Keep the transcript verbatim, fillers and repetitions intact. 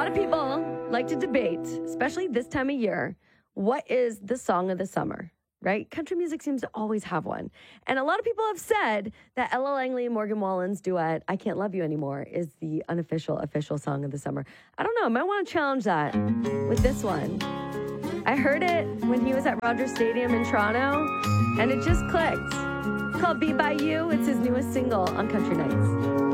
lot of people like to debate, especially this time of year, what is the song of the summer, right? Country music seems to always have one. And a lot of people have said that Ella Langley and Morgan Wallen's duet, I Can't Love You Anymore, is the unofficial, official song of the summer. I don't know. I might want to challenge that with this one. I heard it when he was at Rogers Stadium in Toronto, and it just clicked. It's called Be By You. It's his newest single on Country Nights.